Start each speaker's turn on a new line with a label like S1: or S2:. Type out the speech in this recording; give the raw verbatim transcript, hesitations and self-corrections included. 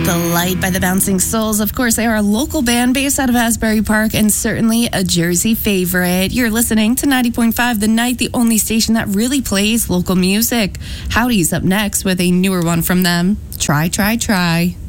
S1: The Light by the Bouncing Souls. Of course, they are a local band based out of Asbury Park and certainly a Jersey favorite. You're listening to ninety point five The Night, the only station that really plays local music. Howdy's up next with a newer one from them. Try, try, try.